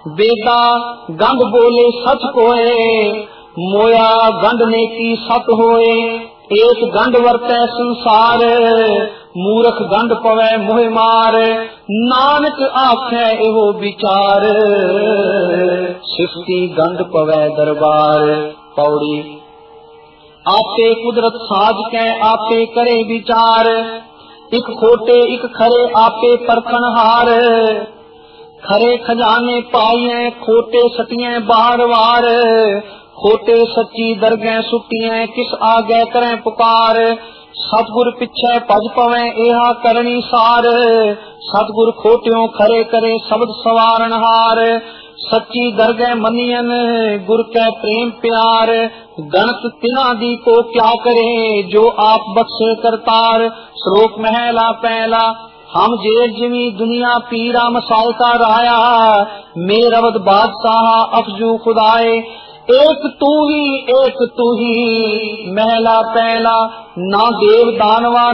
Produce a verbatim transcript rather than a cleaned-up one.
बेदा गंड बोले सच कोए, मोया गंड ने की सत होए। एक गंड वरतै संसार, मूर्ख गंड पवै मोह मार। नानक आखे एहो विचार, सृष्टि गंड पवै दरबार। पौड़ी आपे कुदरत साज कै आपे करे विचार। एक खोटे एक खरे आपे परखन हार। खरे खजाने पाइए खोटे सटिए बार बार। खोटे सच्ची दरगह सुटिए किस आगे करें पुकार। सतगुर पिछे भज पवे एहा करनी सार। सतगुर खोटियों खरे करे शब्द सवारण हार। सच्ची दरगह मनियन गुर कै प्रेम प्यार। गणत तिना दी को क्या करे जो आप बख्शे करतार। श्लोक महला पहला। हम जेर जिमी दुनिया पीरा मसालता राया। मेरवद बादशाह अफजू खुदाए। एक तू ही एक तू ही महला पहला। ना देव दानवा